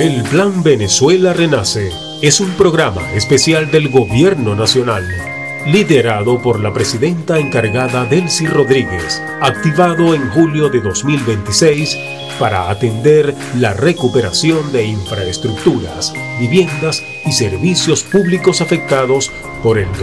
El Plan Venezuela Renace es un programa especial del Gobierno Nacional, liderado por la presidenta encargada Delcy Rodríguez, activado en julio de 2026 para atender la recuperación de infraestructuras, viviendas y servicios públicos afectados por el